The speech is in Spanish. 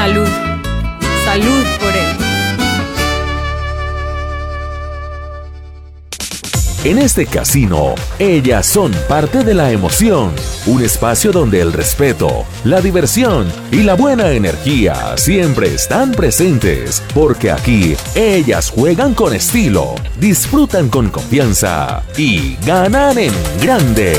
Salud. Salud por él. En este casino, ellas son parte de la emoción, un espacio donde el respeto, la diversión y la buena energía siempre están presentes, porque aquí ellas juegan con estilo, disfrutan con confianza y ganan en grande.